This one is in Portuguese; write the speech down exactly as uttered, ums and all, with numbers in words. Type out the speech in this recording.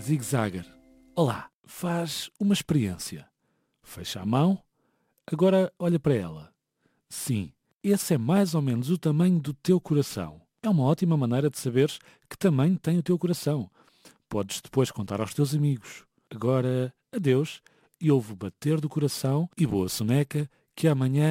Zigzagger. Olá, faz uma experiência. Fecha a mão, agora olha para ela. Sim, esse é mais ou menos o tamanho do teu coração. É uma ótima maneira de saberes que tamanho tem o teu coração. Podes depois contar aos teus amigos. Agora, adeus, e ouve o bater do coração e boa soneca, que amanhã